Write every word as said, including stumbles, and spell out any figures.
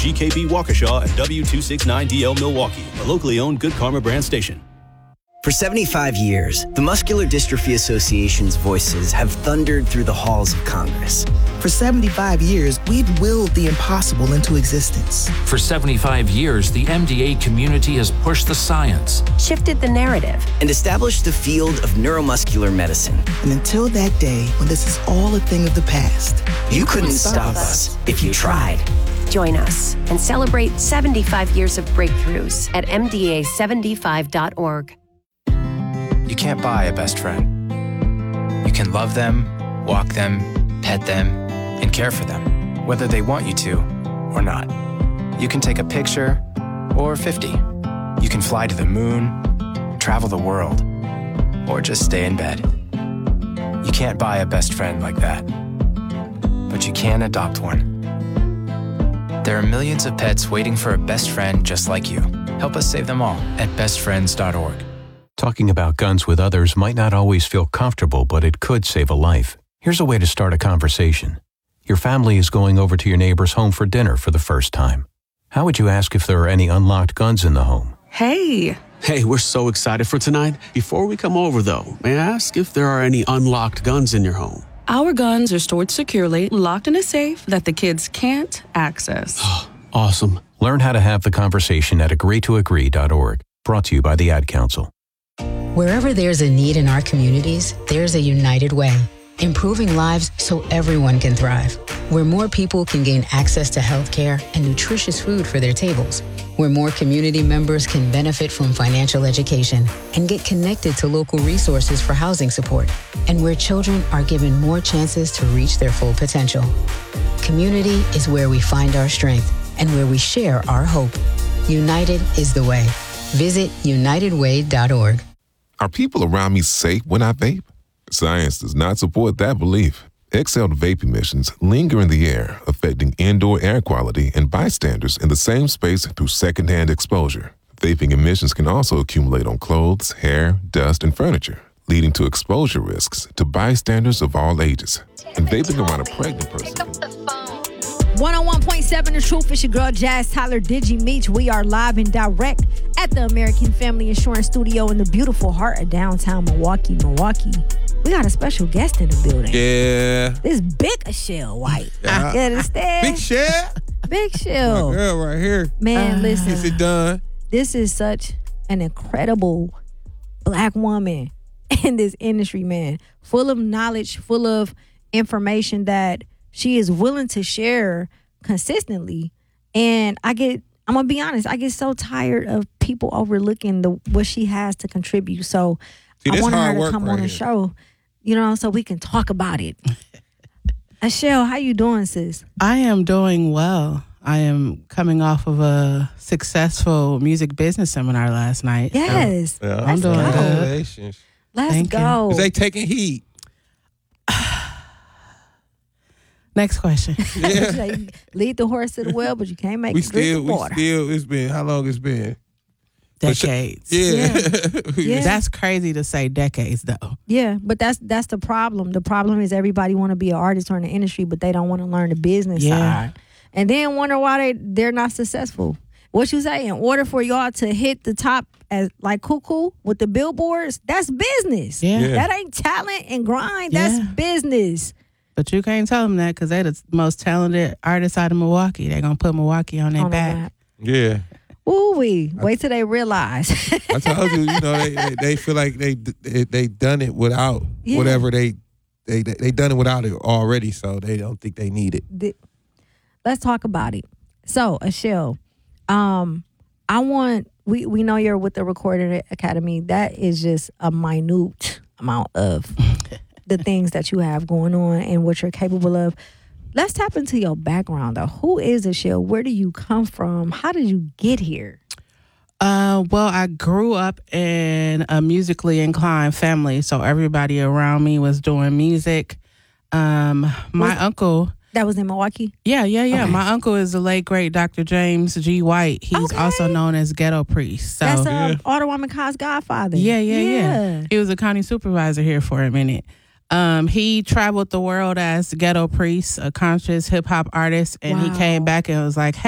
G K B Waukesha and W two sixty-nine D L Milwaukee, a locally owned Good Karma brand station. For seventy-five years, the Muscular Dystrophy Association's voices have thundered through the halls of Congress. For seventy-five years, we've willed the impossible into existence. For seventy-five years, the M D A community has pushed the science, shifted the narrative, and established the field of neuromuscular medicine. And until that day, when this is all a thing of the past, you, you couldn't, couldn't stop us if you tried. Join us and celebrate seventy-five years of breakthroughs at M D A seventy-five dot org. You can't buy a best friend. You can love them, walk them, pet them, and care for them, whether they want you to or not. You can take a picture or fifty. You can fly to the moon, travel the world, or just stay in bed. You can't buy a best friend like that, but you can adopt one. There are millions of pets waiting for a best friend just like you. Help us save them all at best friends dot org. Talking about guns with others might not always feel comfortable, but it could save a life. Here's a way to start a conversation. Your family is going over to your neighbor's home for dinner for the first time. How would you ask if there are any unlocked guns in the home? Hey. Hey, we're so excited for tonight. Before we come over, though, may I ask if there are any unlocked guns in your home? Our guns are stored securely, locked in a safe that the kids can't access. Awesome. Learn how to have the conversation at agree to agree dot org. Brought to you by the Ad Council. Wherever there's a need in our communities, there's a United Way, improving lives so everyone can thrive. Where more people can gain access to health care and nutritious food for their tables. Where more community members can benefit from financial education and get connected to local resources for housing support. And where children are given more chances to reach their full potential. Community is where we find our strength and where we share our hope. United is the way. Visit united way dot org. Are people around me safe when I vape? Science does not support that belief. Exhaled vape emissions linger in the air, affecting indoor air quality and bystanders in the same space through secondhand exposure. Vaping emissions can also accumulate on clothes, hair, dust, and furniture, leading to exposure risks to bystanders of all ages. And vaping around a pregnant person. one oh one point seven The Truth. It's your girl, Jazz Tyler, Digi Meech. We are live and direct at the American Family Insurance Studio in the beautiful heart of downtown Milwaukee, Milwaukee. We got a special guest in the building. Yeah. This big Ashell White. Yeah. You understand? Big Shell. Big Shell. My girl right here. Man, uh, listen. Is it done? This is such an incredible black woman in this industry, man. Full of knowledge, full of information that she is willing to share consistently. And I get, I'm going to be honest, I get so tired of people overlooking the what she has to contribute. So See, I want her to come right on the here. show, you know, so we can talk about it. Ashell, how you doing, sis? I am doing well. I am coming off of a successful music business seminar last night. Yes. So yeah. I'm doing go. good. Let's Thank go. Is they taking heat? Next question. Yeah. Lead the horse to the well, but you can't make we it drink still, the water. We still, it's been, how long it's been? Decades. Yeah. Yeah. Yeah. That's crazy to say decades, though. Yeah, but that's that's the problem. The problem is everybody want to be an artist or in the industry, but they don't want to learn the business Yeah. side. And then wonder why they, they're not successful. What you say, in order for y'all to hit the top as like Cuckoo with the billboards, that's business. Yeah. Yeah. That ain't talent and grind. That's Yeah. business. But But you can't tell them that because they're the most talented artists out of Milwaukee. They're going to put Milwaukee on their on the back. map. Yeah. Ooh wee. Wait till they realize. I told you, you know, they, they, they feel like they they, they done it without Yeah. whatever they, they, they done it without it already, so they don't think they need it. The- Let's talk about it. So, Ashell, um, I want, we, we know you're with the Recording Academy. That is just a minute amount of the things that you have going on and what you're capable of. Let's tap into your background, though. Who is Ashell? Where do you come from? How did you get here? Uh, well, I grew up in a musically inclined family, so everybody around me was doing music. Um, my Was- uncle... That was in Milwaukee? Yeah, yeah, yeah. Okay. My uncle is the late, great Doctor James G. White. He's Okay. also known as Ghetto Priest. So, That's uh, Yeah. Ottawa Khan's godfather. yeah, yeah, yeah. He was a county supervisor here for a minute. Um, he traveled the world as Ghetto Priest, a conscious hip-hop artist, and he Wow. came back and was like, hey,